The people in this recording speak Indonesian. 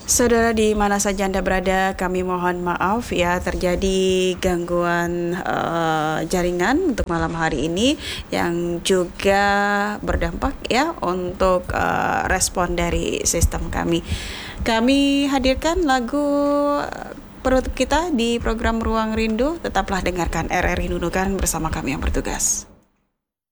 Saudara di mana saja Anda berada, kami mohon maaf ya terjadi gangguan jaringan untuk malam hari ini yang juga berdampak ya untuk respon dari sistem kami. Kami hadirkan lagu penutup kita di program Ruang Rindu. Tetaplah dengarkan RRI Nunukan bersama kami yang bertugas.